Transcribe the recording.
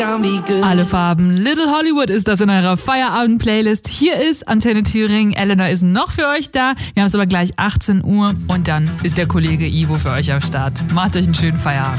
Alle Farben. Little Hollywood ist das in eurer Feierabend-Playlist. Hier ist Antenne Thüringen. Elena ist noch für euch da. Wir haben es aber gleich 18 Uhr und dann ist der Kollege Ivo für euch am Start. Macht euch einen schönen Feierabend.